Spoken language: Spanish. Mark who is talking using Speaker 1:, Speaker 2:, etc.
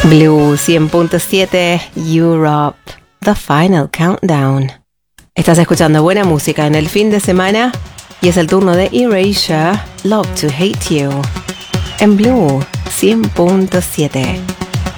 Speaker 1: Blue 100.7 Europe, The Final Countdown. Estás escuchando buena música en el fin de semana y es el turno de Erasure, Love to Hate You, en Blue 100.7.